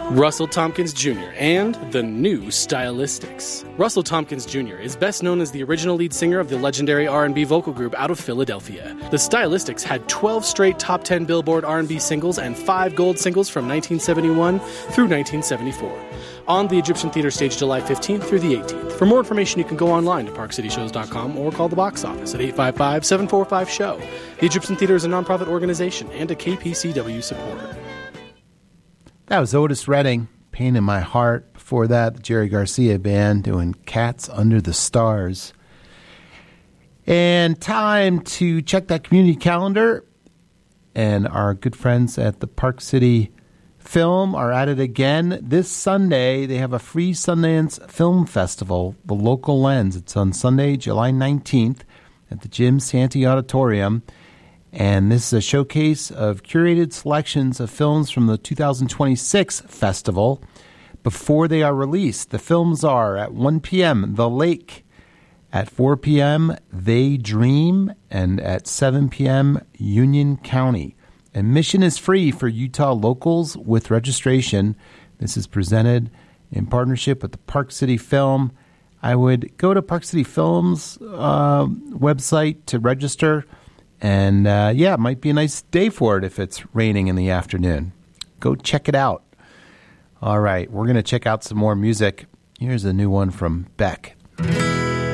Russell Tompkins Jr. and the new Stylistics. Russell Tompkins Jr. is best known as the original lead singer of the legendary R&B vocal group out of Philadelphia. The Stylistics had 12 straight top 10 Billboard R&B singles and 5 gold singles from 1971 through 1974. On the Egyptian Theater stage July 15th through the 18th. For more information, you can go online to parkcityshows.com or call the box office at 855-745-SHOW. The Egyptian Theater is a nonprofit organization and a KPCW supporter. That was Otis Redding, Pain in My Heart. Before that, the Jerry Garcia Band doing Cats Under the Stars. And time to check that community calendar. And our good friends at the Park City Film are at it again. This Sunday, they have a free Sundance Film Festival, The Local Lens. It's on Sunday, July 19th at the Jim Santee Auditorium. And this is a showcase of curated selections of films from the 2026 festival before they are released. The films are at 1 p.m., The Lake, at 4 p.m., They Dream, and at 7 p.m., Union County. Admission is free for Utah locals with registration. This is presented in partnership with the Park City Film. I would go to Park City Film's website to register. And, it might be a nice day for it if it's raining in the afternoon. Go check it out. All right, we're going to check out some more music. Here's a new one from Beck.